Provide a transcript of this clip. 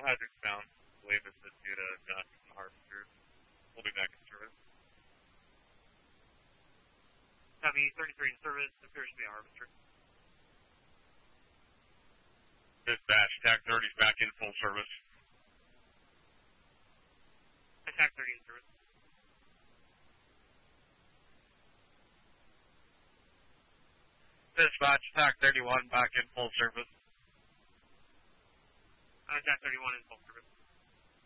Hazards found. Believe it's due to knocking the harvester. We'll be back in service. Copy 33 in service. Appears to be a harvester. Dispatch, TAC 30 is back in full service. TAC 30 in service. Dispatch, TAC 31 back in full service. TAC 31 in full service.